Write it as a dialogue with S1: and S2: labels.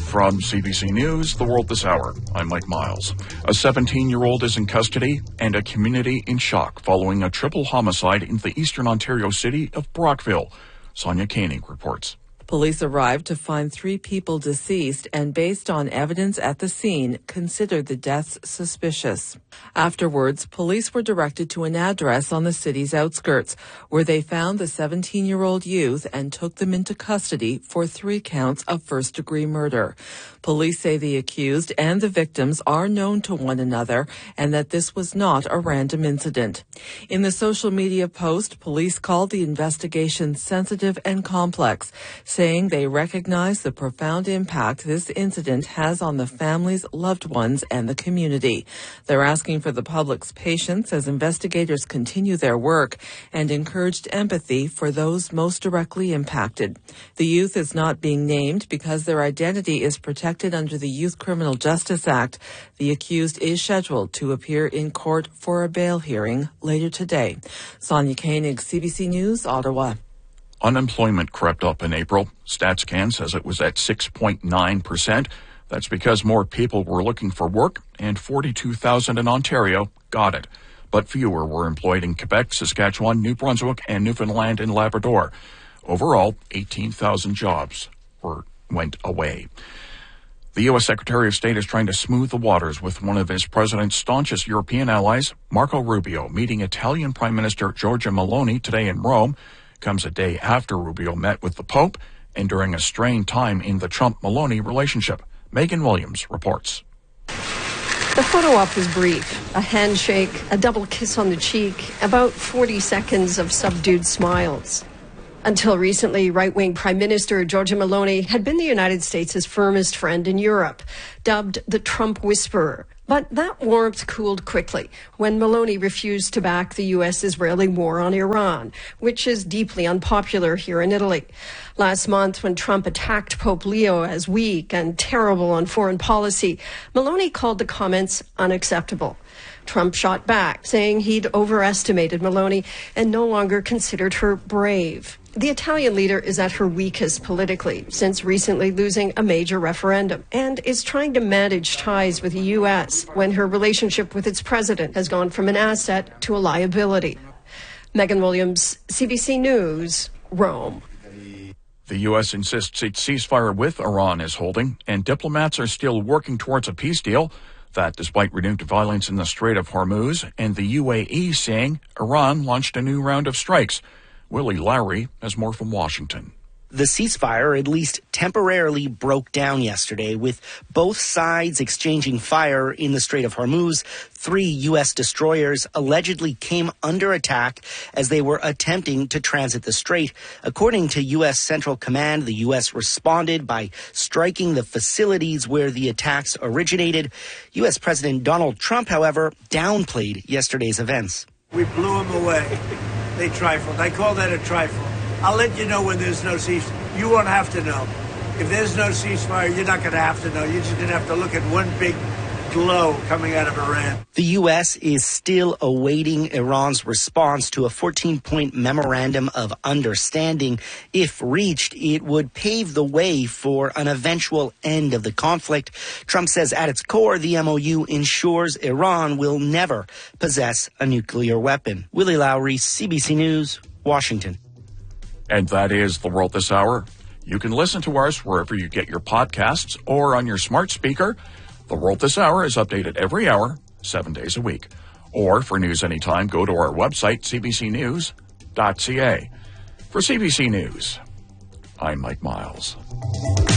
S1: From CBC News, The World This Hour, I'm Mike Miles. A 17-year-old is in custody and a community in shock following a triple homicide in the eastern Ontario city of Brockville. Sonia Koenig reports.
S2: Police arrived to find 3 people deceased and, based on evidence at the scene, considered the deaths suspicious. Afterwards, police were directed to an address on the city's outskirts, where they found the 17-year-old youth and took them into custody for 3 counts of first-degree murder. Police say the accused and the victims are known to one another and that this was not a random incident. In the social media post, police called the investigation sensitive and complex, saying they recognize the profound impact this incident has on the families, loved ones, and the community. They're asking for the public's patience as investigators continue their work and encouraged empathy for those most directly impacted. The youth is not being named because their identity is protected under the Youth Criminal Justice Act. The accused is scheduled to appear in court for a bail hearing later today. Sonia Koenig, CBC News, Ottawa.
S1: Unemployment crept up in April. StatsCan says it was at 6.9%. That's because more people were looking for work, and 42,000 in Ontario got it. But fewer were employed in Quebec, Saskatchewan, New Brunswick, and Newfoundland and Labrador. Overall, 18,000 jobs went away. The U.S. Secretary of State is trying to smooth the waters with one of his president's staunchest European allies, Marco Rubio, meeting Italian Prime Minister Giorgia Meloni today in Rome. Comes a day after Rubio met with the Pope and during a strained time in the Trump-Meloni relationship. Megan Williams reports.
S3: The photo op was brief. A handshake, a double kiss on the cheek, about 40 seconds of subdued smiles. Until recently, right-wing Prime Minister Giorgia Meloni had been the United States' firmest friend in Europe, dubbed the Trump Whisperer. But that warmth cooled quickly when Meloni refused to back the U.S.-Israeli war on Iran, which is deeply unpopular here in Italy. Last month, when Trump attacked Pope Leo as weak and terrible on foreign policy, Meloni called the comments unacceptable. Trump shot back, saying he'd overestimated Meloni and no longer considered her brave. The Italian leader is at her weakest politically since recently losing a major referendum and is trying to manage ties with the U.S. when her relationship with its president has gone from an asset to a liability. Megan Williams, CBC News, Rome.
S1: The U.S. insists its ceasefire with Iran is holding, and diplomats are still working towards a peace deal. That despite renewed violence in the Strait of Hormuz and the UAE saying Iran launched a new round of strikes. Willie Lowry has more from Washington.
S4: The ceasefire at least temporarily broke down yesterday, with both sides exchanging fire in the Strait of Hormuz. 3 U.S. destroyers allegedly came under attack as they were attempting to transit the strait. According to U.S. Central Command, the U.S. responded by striking the facilities where the attacks originated. U.S. President Donald Trump, however, downplayed yesterday's events.
S5: We blew them away. They trifled. I call that a trifle. I'll let you know when there's no ceasefire. You won't have to know. If there's no ceasefire, you're not going to have to know. You're just going to have to look at one big glow coming out of Iran.
S4: The U.S. is still awaiting Iran's response to a 14-point memorandum of understanding. If reached, it would pave the way for an eventual end of the conflict. Trump says at its core, the MOU ensures Iran will never possess a nuclear weapon. Willie Lowry, CBC News, Washington.
S1: And that is The World This Hour. You can listen to us wherever you get your podcasts or on your smart speaker. The World This Hour is updated every hour, 7 days a week. Or for news anytime, go to our website, cbcnews.ca. For CBC News, I'm Mike Miles.